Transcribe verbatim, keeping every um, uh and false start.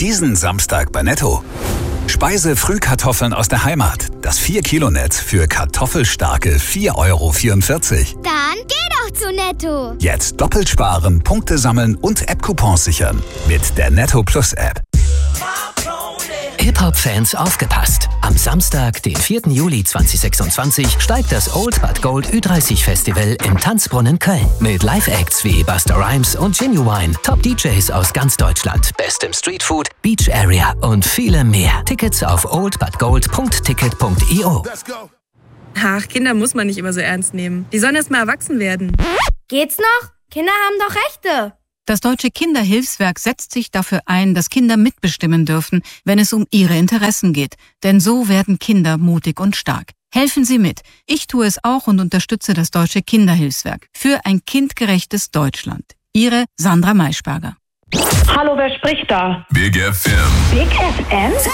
Diesen Samstag bei Netto. Speise-Frühkartoffeln aus der Heimat. Das vier Kilo Netz für kartoffelstarke vier Euro vierundvierzig. Dann geh doch zu Netto. Jetzt doppelt sparen, Punkte sammeln und App-Coupons sichern. Mit der Netto Plus App. Hip-Hop-Fans aufgepasst! Am Samstag, den vierten Juli zweitausendsechsundzwanzig, steigt das Old But Gold Ü dreißig Festival im Tanzbrunnen Köln. Mit Live-Acts wie Busta Rhymes und Genuine, Top-D Js aus ganz Deutschland, bestem Streetfood, Beach Area und vielem mehr. Tickets auf old but gold punkt ticket punkt i o. Ach, Kinder muss man nicht immer so ernst nehmen. Die sollen erst mal erwachsen werden. Geht's noch? Kinder haben doch Rechte. Das Deutsche Kinderhilfswerk setzt sich dafür ein, dass Kinder mitbestimmen dürfen, wenn es um ihre Interessen geht. Denn so werden Kinder mutig und stark. Helfen Sie mit. Ich tue es auch und unterstütze das Deutsche Kinderhilfswerk für ein kindgerechtes Deutschland. Ihre Sandra Maischberger. Hallo, wer spricht da? Big F M. Big F M?